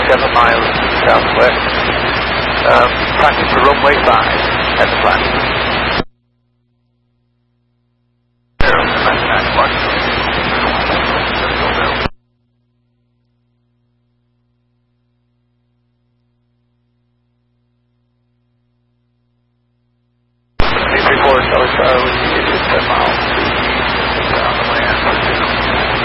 7 miles southwest. Tracking for runway 5 at the flat. Report,